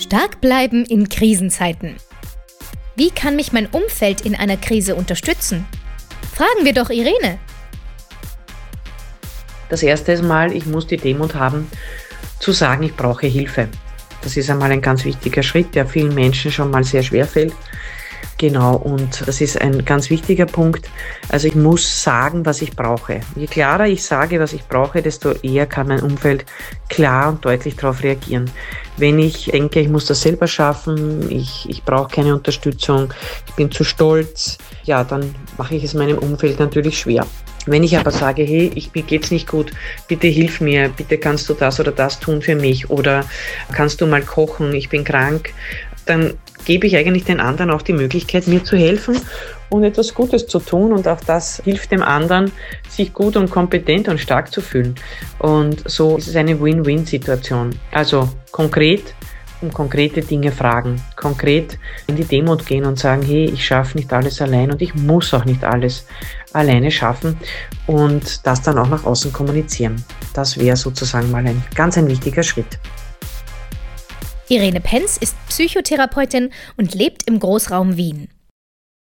Stark bleiben in Krisenzeiten. Wie kann mich mein Umfeld in einer Krise unterstützen? Fragen wir doch Irene. Das erste ist mal, ich muss die Demut haben, zu sagen, ich brauche Hilfe. Das ist einmal ein ganz wichtiger Schritt, der vielen Menschen schon mal sehr schwer fällt. Genau, und das ist ein ganz wichtiger Punkt. Also ich muss sagen, was ich brauche. Je klarer ich sage, was ich brauche, desto eher kann mein Umfeld klar und deutlich darauf reagieren. Wenn ich denke, ich muss das selber schaffen, ich brauche keine Unterstützung, ich bin zu stolz, ja, dann mache ich es meinem Umfeld natürlich schwer. Wenn ich aber sage, hey, mir geht's nicht gut, bitte hilf mir, bitte kannst du das oder das tun für mich oder kannst du mal kochen, ich bin krank, dann gebe ich eigentlich den anderen auch die Möglichkeit, mir zu helfen und etwas Gutes zu tun, und auch das hilft dem anderen, sich gut und kompetent und stark zu fühlen. Und so ist es eine Win-Win-Situation. Also konkret um konkrete Dinge fragen, konkret in die Demut gehen und sagen, hey, ich schaffe nicht alles allein und ich muss auch nicht alles alleine schaffen, und das dann auch nach außen kommunizieren. Das wäre sozusagen mal ein wichtiger Schritt. Irene Penz ist Psychotherapeutin und lebt im Großraum Wien.